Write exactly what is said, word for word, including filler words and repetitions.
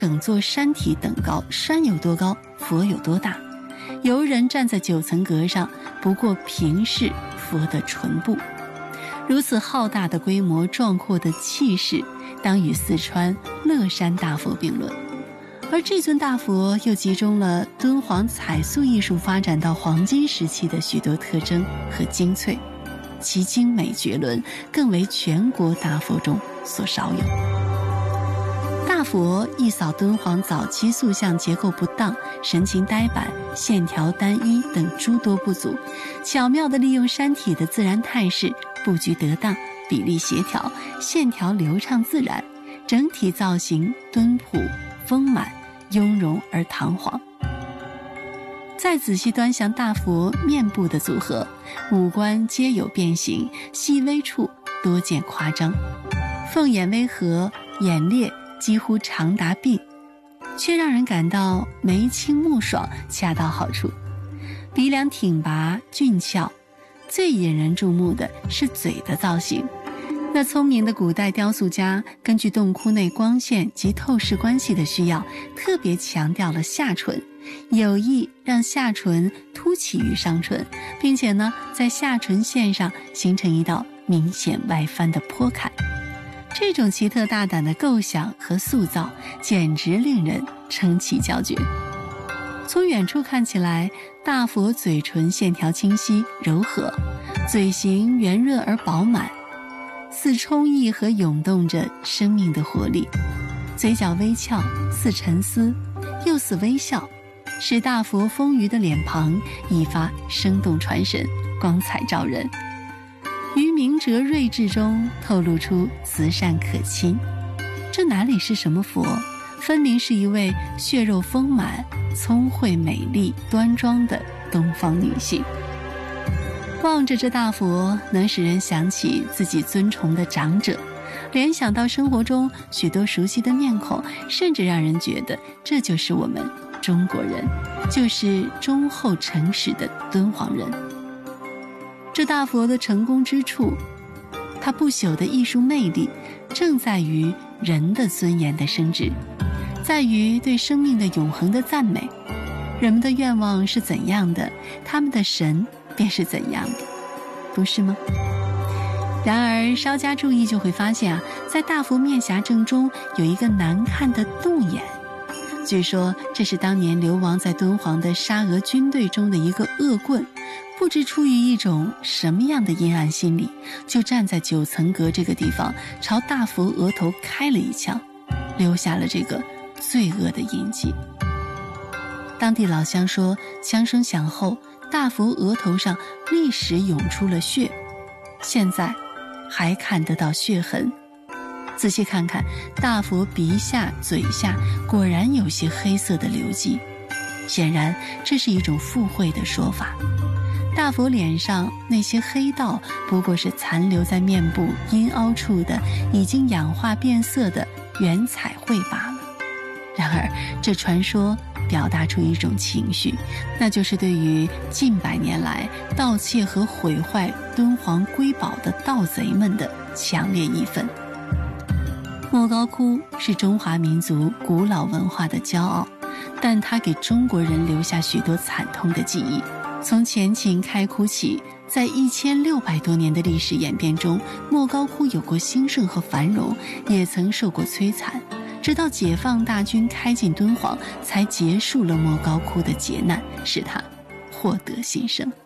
整座山体等高，山有多高，佛有多大。游人站在九层阁上，不过平视佛的唇部。如此浩大的规模，壮阔的气势，当与四川乐山大佛并论。而这尊大佛又集中了敦煌彩塑艺术发展到黄金时期的许多特征和精粹，其精美绝伦，更为全国大佛中所少有。大佛一扫敦煌早期塑像结构不当、神情呆板、线条单一等诸多不足，巧妙地利用山体的自然态势，布局得当，比例协调，线条流畅自然，整体造型敦朴丰满，雍容而堂皇。再仔细端详大佛面部的组合，五官皆有变形，细微处多见夸张，凤眼微合，眼裂几乎长达鬓，却让人感到眉清目爽，恰到好处。鼻梁挺拔俊俏，最引人注目的是嘴的造型。那聪明的古代雕塑家根据洞窟内光线及透视关系的需要，特别强调了下唇，有意让下唇凸起于上唇，并且呢，在下唇线上形成一道明显外翻的坡坎。这种奇特大胆的构想和塑造，简直令人称奇叫绝。从远处看起来，大佛嘴唇线条清晰柔和，嘴型圆润而饱满，似充溢和涌动着生命的活力，嘴角微翘，似沉思又似微笑，使大佛丰腴的脸庞一发生动传神，光彩照人。于明哲睿智中透露出慈善可亲，这哪里是什么佛，分明是一位血肉丰满、聪慧美丽、端庄的东方女性。望着这大佛，能使人想起自己尊崇的长者，联想到生活中许多熟悉的面孔，甚至让人觉得这就是我们中国人，就是忠厚诚实的敦煌人。这大佛的成功之处，它不朽的艺术魅力，正在于人的尊严的升值，在于对生命的永恒的赞美。人们的愿望是怎样的，他们的神便是怎样的，不是吗？然而稍加注意就会发现啊，在大佛面颊正中有一个难看的洞眼，据说这是当年流亡在敦煌的沙俄军队中的一个恶棍，不知出于一种什么样的阴暗心理，就站在九层阁这个地方，朝大佛额头开了一枪，留下了这个罪恶的印记。当地老乡说，枪声响后，大佛额头上立时涌出了血，现在还看得到血痕。仔细看看，大佛鼻下、嘴下果然有些黑色的流迹，显然这是一种附会的说法。大佛脸上那些黑道，不过是残留在面部阴凹处的已经氧化变色的原彩绘罢了。然而这传说表达出一种情绪，那就是对于近百年来盗窃和毁坏敦煌瑰宝的盗贼们的强烈义愤。莫高窟是中华民族古老文化的骄傲，但它给中国人留下许多惨痛的记忆。从前秦开窟起，在一千六百多年的历史演变中，莫高窟有过兴盛和繁荣，也曾受过摧残，直到解放大军开进敦煌，才结束了莫高窟的劫难，使它获得新生。